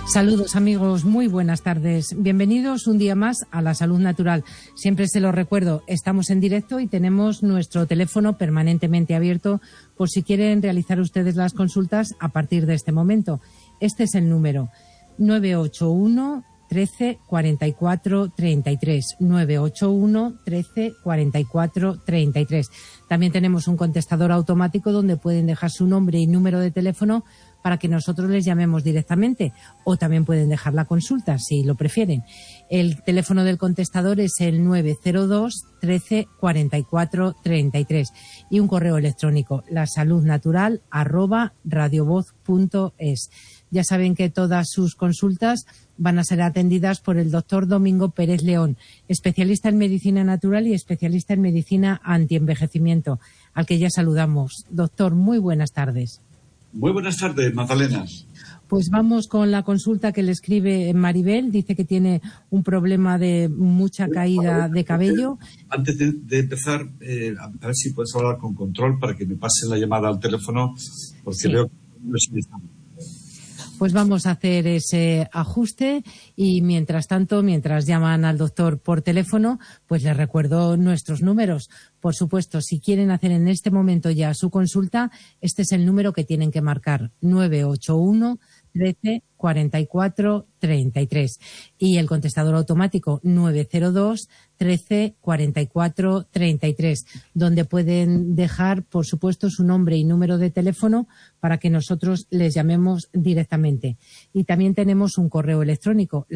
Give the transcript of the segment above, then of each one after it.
Saludos amigos, muy buenas tardes. Bienvenidos un día más a La Salud Natural. Siempre se lo recuerdo, estamos en directo y tenemos nuestro teléfono permanentemente abierto por si quieren realizar ustedes las consultas a partir de este momento. Este es el número 981 13 44 33, 981 13 44 33. También tenemos un contestador automático donde pueden dejar su nombre y número de teléfono para que nosotros les llamemos directamente, o también pueden dejar la consulta si lo prefieren. El teléfono del contestador es el 902 13 44 33 y un correo electrónico lasaludnatural@radiovoz.es. Ya saben que todas sus consultas van a ser atendidas por el doctor Domingo Pérez León, especialista en medicina natural y especialista en medicina antienvejecimiento, al que ya saludamos. Doctor, muy buenas tardes. Muy buenas tardes, Magdalena. Pues vamos con la consulta que le escribe Maribel. Dice que tiene un problema de mucha caída de cabello. Antes de empezar, a ver si puedes hablar con control para que me pasen la llamada al teléfono, porque sí. Veo que no es necesario. Pues vamos a hacer ese ajuste y mientras tanto, mientras llaman al doctor por teléfono, pues les recuerdo nuestros números. Por supuesto, si quieren hacer en este momento ya su consulta, este es el número que tienen que marcar, 981 13 44 33 y el contestador automático 902 13 44 33, donde pueden dejar, por supuesto, su nombre y número de teléfono para que nosotros les llamemos directamente. Y también tenemos un correo electrónico,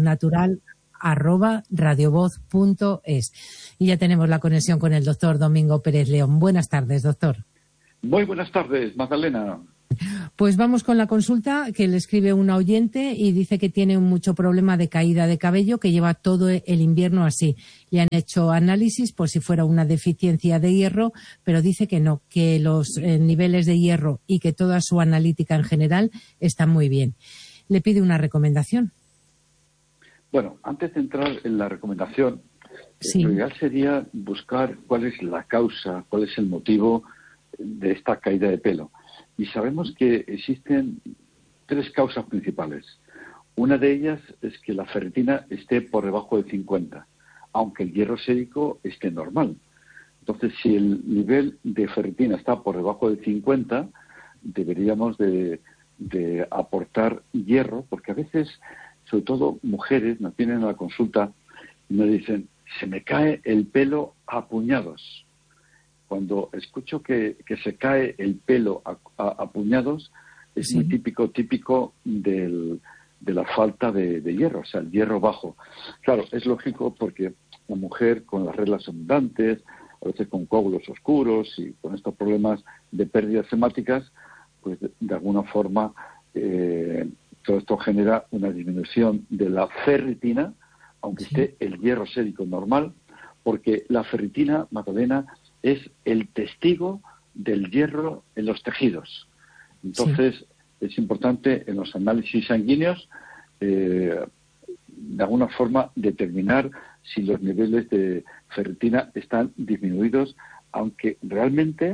lasaludnatural@radiovoz.es. Y ya tenemos la conexión con el doctor Domingo Pérez León. Buenas tardes, doctor. Muy buenas tardes, Magdalena. Pues vamos con la consulta que le escribe una oyente y dice que tiene mucho problema de caída de cabello, que lleva todo el invierno así. Le han hecho análisis por si fuera una deficiencia de hierro, pero dice que no, que los niveles de hierro y que toda su analítica en general están muy bien. Le pide una recomendación. Bueno, antes de entrar en la recomendación, sí. Lo ideal sería buscar cuál es la causa, cuál es el motivo de esta caída de pelo. Y sabemos que existen tres causas principales. Una de ellas es que la ferritina esté por debajo de 50, aunque el hierro sérico esté normal. Entonces, si el nivel de ferritina está por debajo de 50, deberíamos de aportar hierro, porque a veces, sobre todo mujeres, nos vienen a la consulta y me dicen, se me cae el pelo a puñados. Cuando escucho que se cae el pelo a puñados, es muy típico de la falta de hierro, o sea, el hierro bajo. Claro, es lógico porque la mujer con las reglas abundantes, a veces con coágulos oscuros y con estos problemas de pérdidas hemáticas, pues de alguna forma todo esto genera una disminución de la ferritina, aunque esté el hierro sérico normal, porque la ferritina, Magdalena, es el testigo del hierro en los tejidos. Entonces, es importante en los análisis sanguíneos, de alguna forma, determinar si los niveles de ferritina están disminuidos, aunque realmente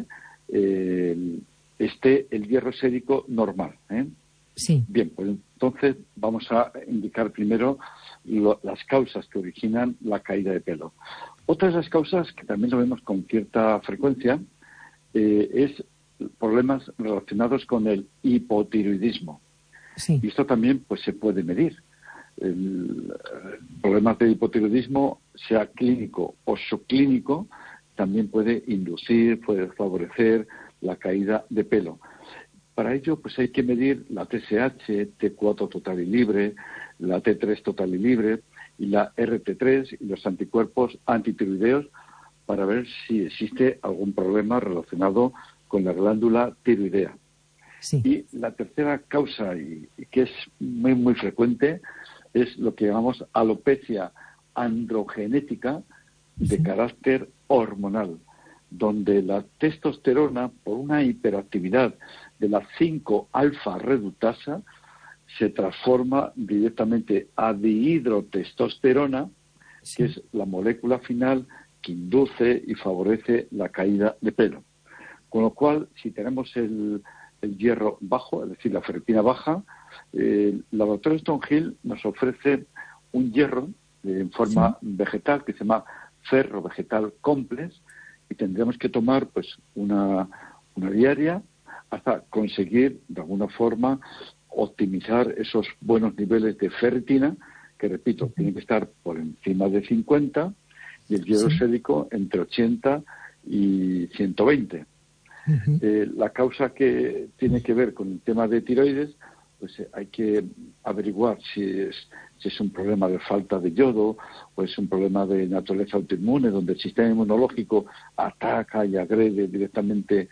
esté el hierro sérico normal. Sí. Bien, pues entonces vamos a indicar primero las causas que originan la caída de pelo. Otra de las causas, que también lo vemos con cierta frecuencia, es problemas relacionados con el hipotiroidismo. Sí. Y esto también pues se puede medir. Problemas de hipotiroidismo, sea clínico o subclínico, también puede inducir, puede favorecer la caída de pelo. Para ello, pues hay que medir la TSH, T4 total y libre, la T3 total y libre y la RT3 y los anticuerpos antitiroideos para ver si existe algún problema relacionado con la glándula tiroidea. Sí. Y la tercera causa, y que es muy frecuente, es lo que llamamos alopecia androgenética de carácter hormonal, donde la testosterona, por una hiperactividad de la 5-alfa redutasa, se transforma directamente a dihidrotestosterona, que es la molécula final que induce y favorece la caída de pelo. Con lo cual, si tenemos el hierro bajo, es decir, la ferritina baja, El laboratorio Stonehill nos ofrece un hierro en forma vegetal que se llama ferro vegetal complex, y tendremos que tomar pues una diaria hasta conseguir de alguna forma optimizar esos buenos niveles de ferritina, que repito, tienen que estar por encima de 50, y el hierro sérico entre 80 y 120. La causa que tiene que ver con el tema de tiroides, pues hay que averiguar si es un problema de falta de yodo o es un problema de naturaleza autoinmune, donde el sistema inmunológico ataca y agrede directamente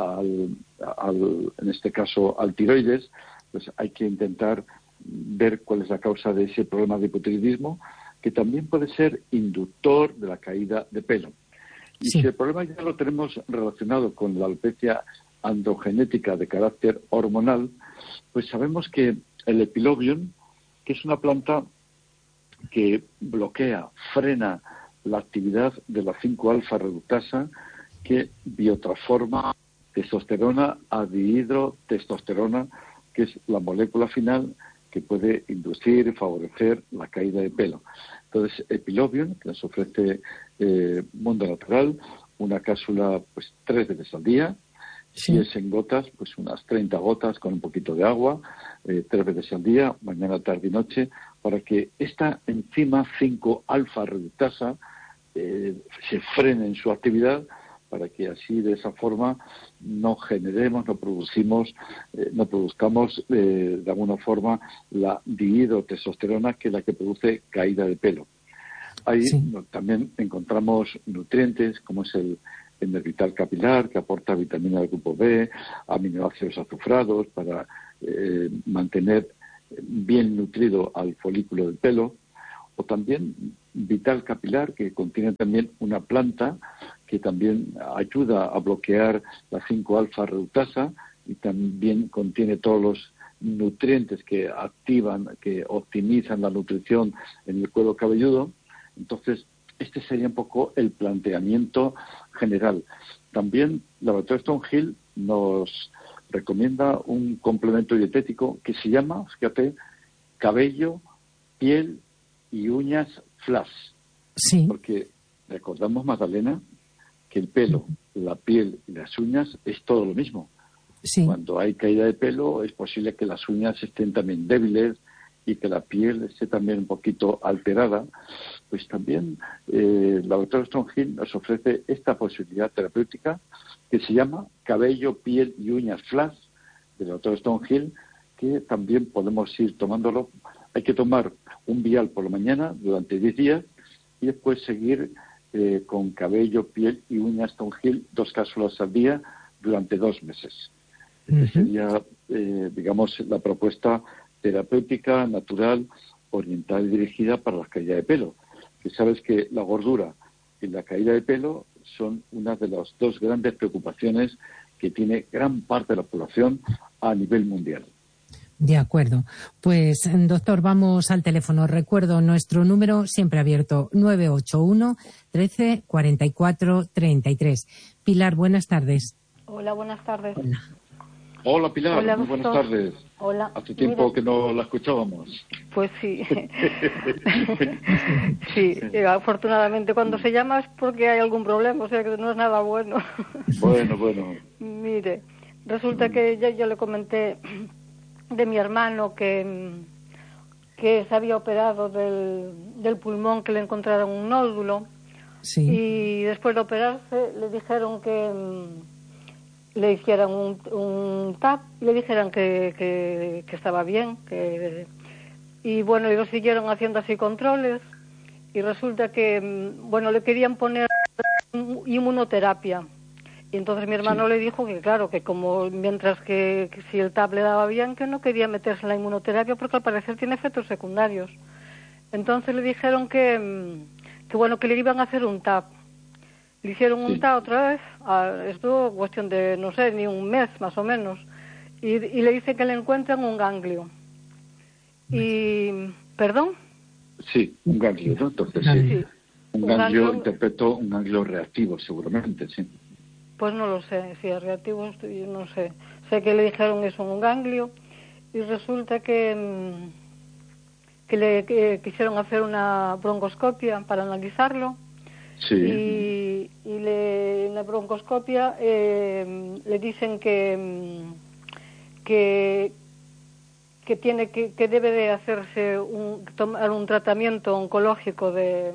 en este caso al tiroides. Pues hay que intentar ver cuál es la causa de ese problema de hipotiroidismo, que también puede ser inductor de la caída de pelo. Y si el problema ya lo tenemos relacionado con la alopecia androgenética de carácter hormonal, pues sabemos que el epilobium, que es una planta que bloquea, frena la actividad de la 5-alfa reductasa, que biotransforma testosterona a dihidrotestosterona, que es la molécula final que puede inducir y favorecer la caída de pelo. Entonces, epilobium, que nos ofrece Mundo Natural, una cápsula pues 3 veces al día. Si es en gotas, pues unas 30 gotas con un poquito de agua, 3 veces al día, mañana, tarde y noche, para que esta enzima 5-alfa reductasa se frene en su actividad, para que así, de esa forma, no produzcamos de alguna forma la dihidrotestosterona, que es la que produce caída de pelo. Ahí también encontramos nutrientes como es el Nervital capilar, que aporta vitamina del grupo B, aminoácidos azufrados para mantener bien nutrido al folículo del pelo, o también Vital capilar, que contiene también una planta que también ayuda a bloquear la 5-alfa reductasa, y también contiene todos los nutrientes que activan, que optimizan la nutrición en el cuero cabelludo. Entonces, este sería un poco el planteamiento general. También la Laboratorio Stonehill nos recomienda un complemento dietético que se llama, fíjate, cabello, piel y uñas flash. Sí. Porque recordamos, Magdalena, que el pelo, la piel y las uñas es todo lo mismo. Sí. Cuando hay caída de pelo es posible que las uñas estén también débiles y que la piel esté también un poquito alterada. Pues también el laboratorio Stonehill nos ofrece esta posibilidad terapéutica que se llama cabello, piel y uñas flash del laboratorio Stonehill, que también podemos ir tomándolo. Hay que tomar un vial por la mañana durante 10 días y después seguir con cabello, piel y uñas Stonehill 2 cápsulas al día durante 2 meses. Sería, digamos, la propuesta terapéutica, natural, orientada y dirigida para la caída de pelo. Que sabes que la gordura y la caída de pelo son una de las 2 grandes preocupaciones que tiene gran parte de la población a nivel mundial. De acuerdo. Pues, doctor, vamos al teléfono. Recuerdo nuestro número siempre abierto, 981 13 44 33. Pilar, buenas tardes. Hola, buenas tardes. Hola, Pilar. Hola, muy buenas tardes. Hola. Hace tiempo que no la escuchábamos. Pues sí. Sí, afortunadamente cuando se llama es porque hay algún problema, o sea que no es nada bueno. Bueno. Mire, resulta que yo le comenté de mi hermano que se había operado del pulmón, que le encontraron un nódulo. Sí. Y después de operarse le dijeron que le hicieran un TAP y le dijeran que estaba bien, y bueno, y lo siguieron haciendo así controles, y resulta que le querían poner inmunoterapia. Y entonces mi hermano le dijo que claro, que como mientras que si el TAP le daba bien, que no quería meterse en la inmunoterapia porque al parecer tiene efectos secundarios. Entonces le dijeron que le iban a hacer un TAP. Le hicieron un TAP otra vez, estuvo cuestión de, no sé, ni un mes más o menos, y le dice que le encuentran un ganglio. ¿Perdón? Sí, un ganglio, ¿no? Entonces sí. Un ganglio, interpreto un ganglio reactivo seguramente, sí. Pues no lo sé, si es reactivo, yo no sé. Sé que le dijeron eso, un ganglio, y resulta que le quisieron hacer una broncoscopia para analizarlo. Sí. Y en la broncoscopia le dicen que debe de hacerse tomar un tratamiento oncológico de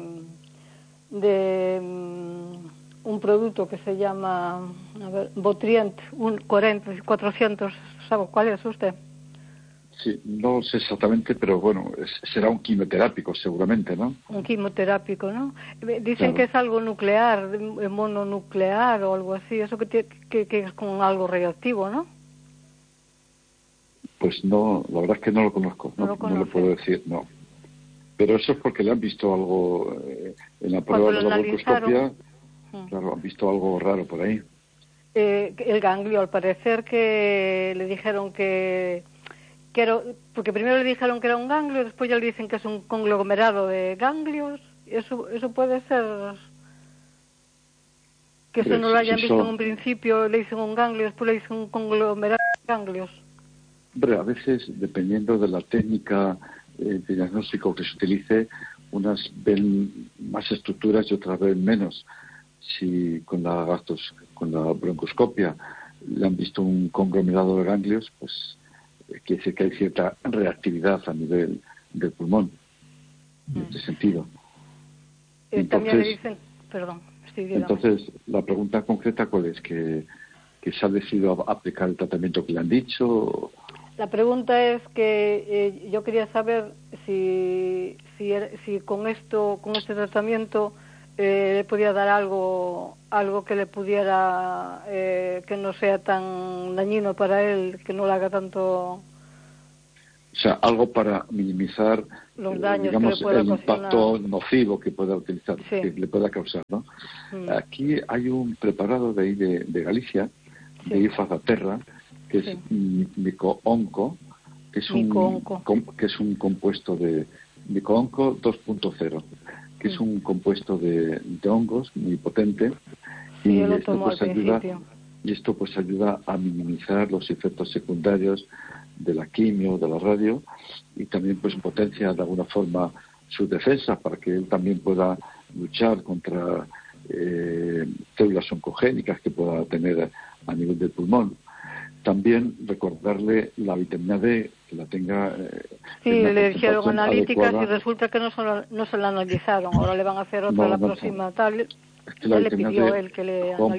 un producto que se llama Botrient 400. ¿Sabe cuál es usted? Sí, no lo sé exactamente, pero bueno, será un quimioterápico seguramente, ¿no? Un quimioterápico, ¿no? Dicen Claro. que es algo nuclear, mononuclear o algo así, eso que es con algo radioactivo, ¿no? Pues no, la verdad es que no lo conozco, no lo puedo decir, no. Pero eso es porque le han visto algo en la prueba de la broncoscopia, claro, han visto algo raro por ahí. El ganglio, al parecer que le dijeron que era, porque primero le dijeron que era un ganglio, después ya le dicen que es un conglomerado de ganglios. Eso puede ser que eso no lo hayan visto en un principio, le dicen un ganglio, después le dicen un conglomerado de ganglios. Hombre, a veces, dependiendo de la técnica de diagnóstico que se utilice, unas ven más estructuras y otras ven menos. Si con la broncoscopia le han visto un conglomerado de ganglios, pues quiere decir que hay cierta reactividad a nivel del pulmón, en este sentido. También le dicen, perdón, entonces, la pregunta concreta, ¿cuál es? ¿Que se ha decidido aplicar el tratamiento que le han dicho? La pregunta es que yo quería saber si con este tratamiento le podía dar algo que le pudiera, que no sea tan dañino para él, que no le haga tanto... O sea, algo para minimizar los daños, digamos, que le el impacto nocivo que pueda utilizar, sí, que le pueda causar, ¿no? Aquí hay un preparado de ahí de Galicia, de Ifazaterra, que es Mico-Onco, que es un compuesto de Mico-Onco 2.0, que es un compuesto de hongos muy potente, y esto pues ayuda a minimizar los efectos secundarios de la quimio, de la radio, y también pues potencia de alguna forma su defensa para que él también pueda luchar contra células oncogénicas que pueda tener a nivel del pulmón. También recordarle la vitamina D, que la tenga... sí, le hicieron analíticas adecuada. Y resulta que no se la analizaron. Ahora le van a hacer otra la próxima tal. Es que la le pidió él que le juega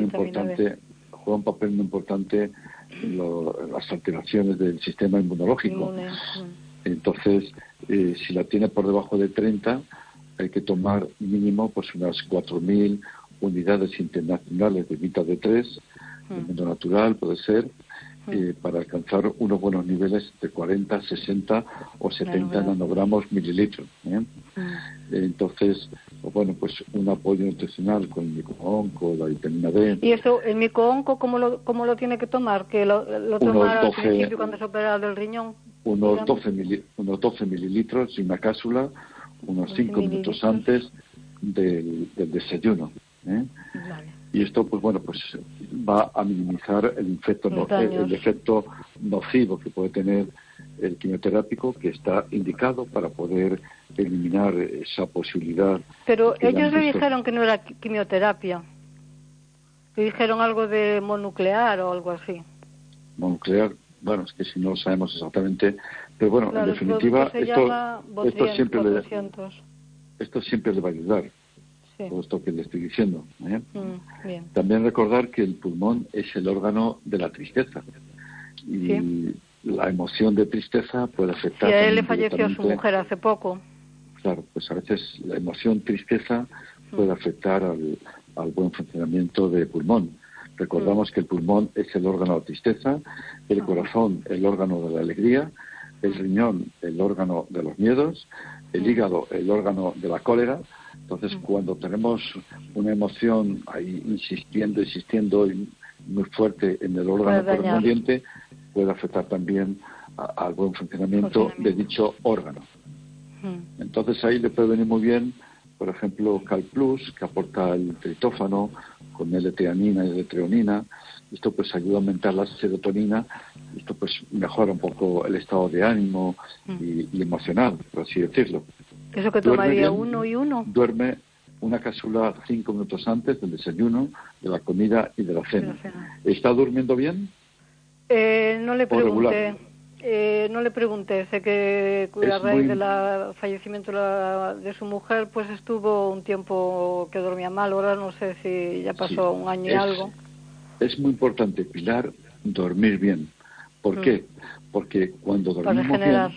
un papel muy importante en las alteraciones del sistema inmunológico. Entonces, si la tiene por debajo de 30, hay que tomar mínimo pues unas 4.000 unidades internacionales de Vita D3, de mundo natural puede ser, para alcanzar unos buenos niveles de 40, 60 o 70 nanogramos mililitros. Entonces, bueno, pues un apoyo nutricional con el mico-onco, la vitamina D. ¿Y eso, el mico-onco, cómo lo tiene que tomar? ¿Que lo tomara al principio cuando se opera del riñón? Unos 12 mililitros y una cápsula, unos 5 minutos antes del desayuno. Vale. Y esto, pues bueno, pues va a minimizar el efecto nocivo que puede tener el quimioterápico, que está indicado para poder eliminar esa posibilidad. Pero ellos le dijeron que no era quimioterapia. Le dijeron algo de mononuclear o algo así. Mononuclear, bueno, es que si no lo sabemos exactamente, pero bueno, claro, en definitiva, esto siempre le va a ayudar. Sí. Todo esto que le estoy diciendo. Bien. También recordar que el pulmón es el órgano de la tristeza y la emoción de tristeza puede afectar. Sí, a él le falleció su mujer hace poco. Claro, pues a veces la emoción tristeza puede afectar al buen funcionamiento del pulmón. Recordamos que el pulmón es el órgano de la tristeza, el corazón el órgano de la alegría, el riñón el órgano de los miedos, el hígado el órgano de la cólera. Entonces, cuando tenemos una emoción ahí insistiendo muy fuerte en el órgano correspondiente, puede afectar también al buen funcionamiento de dicho órgano. Entonces, ahí le puede venir muy bien, por ejemplo, Cal Plus, que aporta el tritófano con L-teanina y L-treonina. Esto pues ayuda a aumentar la serotonina, Esto pues mejora un poco el estado de ánimo y emocional, por así decirlo. ¿Eso que tomaría uno y uno? Duerme una cápsula 5 minutos antes del desayuno, de la comida y de la cena. ¿Está durmiendo bien? No le pregunté. No le pregunté. Sé que a raíz del fallecimiento de su mujer, pues estuvo un tiempo que dormía mal. Ahora no sé si ya pasó un año y algo. Es muy importante, Pilar, dormir bien. ¿Por qué? Porque cuando dormimos bien,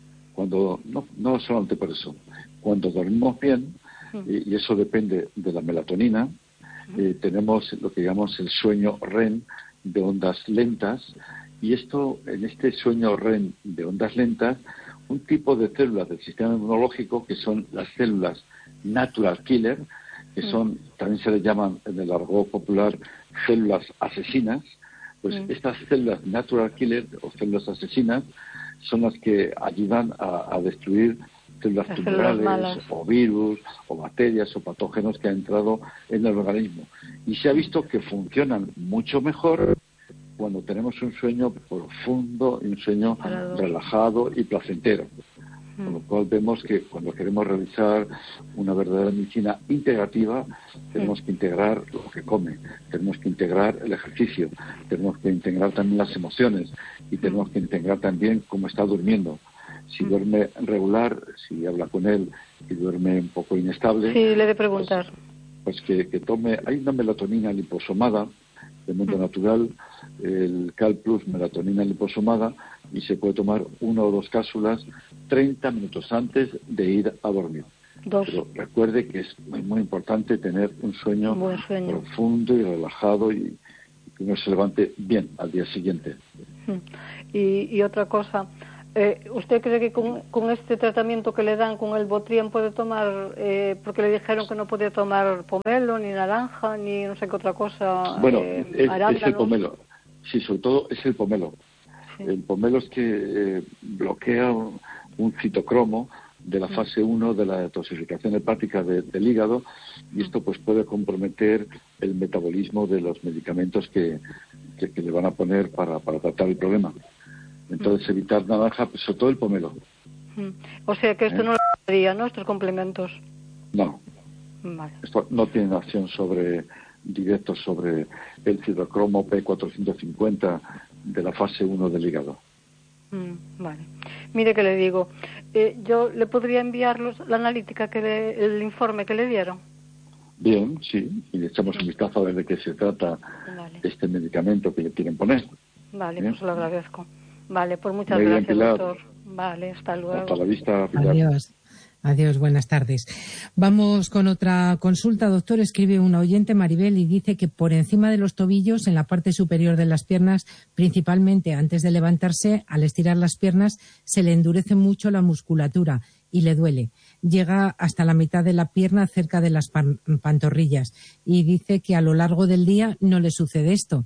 no solamente por eso, cuando dormimos bien, y eso depende de la melatonina, tenemos lo que llamamos el sueño REM de ondas lentas, y en este sueño REM de ondas lentas, un tipo de células del sistema inmunológico, que son las células natural killer, que también se les llaman en el argot popular células asesinas, pues estas células natural killer o células asesinas son las que ayudan a destruir células tumorales o virus o bacterias o patógenos que han entrado en el organismo. Y se ha visto que funcionan mucho mejor cuando tenemos un sueño profundo y un sueño relajado y placentero. Con lo cual vemos que cuando queremos realizar una verdadera medicina integrativa, tenemos que integrar lo que come, tenemos que integrar el ejercicio, tenemos que integrar también las emociones y tenemos que integrar también cómo está durmiendo. Si duerme regular, si habla con él y duerme un poco inestable... Sí, le he de preguntar. Pues que tome... Hay una melatonina liposomada de mundo natural, el Cal Plus melatonina liposomada, y se puede tomar 1 o 2 cápsulas 30 minutos antes de ir a dormir. 2. Pero recuerde que es muy, muy importante tener un sueño profundo y relajado y que uno se levante bien al día siguiente. Y otra cosa, ¿usted cree que con este tratamiento que le dan con el Botrien puede tomar, porque le dijeron que no podía tomar pomelo, ni naranja, ni no sé qué otra cosa? Bueno, es el pomelo. Sí, sobre todo es el pomelo. Sí. El pomelo es que bloquea un citocromo de la fase 1 de la detoxificación hepática del hígado, y esto pues puede comprometer el metabolismo de los medicamentos que le van a poner para tratar el problema. Entonces evitar naranja, pues sobre todo el pomelo. O sea que esto no lo daría, ¿no? Estos complementos. No. Vale. Esto no tiene acción directo sobre el citocromo P450 de la fase 1 del hígado. Vale. Mire que le digo, yo le podría enviar la analítica, el informe que le dieron. Bien, sí, y le echamos un vistazo a ver de qué se trata este medicamento que le quieren poner. Vale, pues lo agradezco. Vale, pues muchas gracias, Pilar. Doctor. Vale, hasta luego. Hasta la vista, Pilar. Adiós. Adiós, buenas tardes. Vamos con otra consulta, doctor. Escribe una oyente, Maribel, y dice que por encima de los tobillos, en la parte superior de las piernas, principalmente antes de levantarse, al estirar las piernas, se le endurece mucho la musculatura y le duele. Llega hasta la mitad de la pierna, cerca de las pantorrillas, y dice que a lo largo del día no le sucede esto,